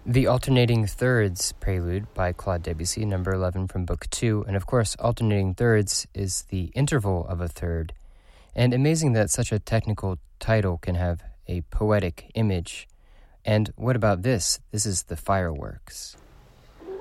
The Alternating Thirds Prelude by Claude Debussy, number 11 from Book 2. And of course, alternating thirds is the interval of a third. And amazing that such a technical title can have a poetic image. And what about this? This is the fireworks.